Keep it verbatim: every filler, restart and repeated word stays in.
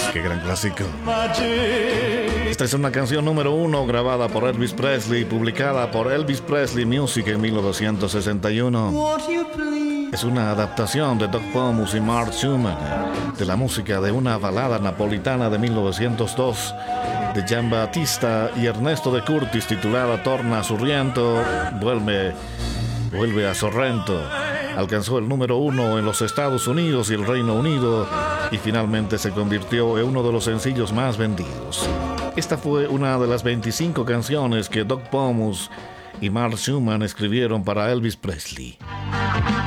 Qué gran clásico. Esta es una canción número uno grabada por Elvis Presley, publicada por Elvis Presley Music en mil novecientos sesenta y uno. Es una adaptación de Doug Pomus y Mark Schumann de la música de una balada napolitana de mil novecientos dos de Giambattista y Ernesto de Curtis, titulada Torna a Sorrento, vuelve, vuelve a Sorrento. Alcanzó el número uno en los Estados Unidos y el Reino Unido y finalmente se convirtió en uno de los sencillos más vendidos. Esta fue una de las veinticinco canciones que Doug Pomus y Mark Schumann escribieron para Elvis Presley.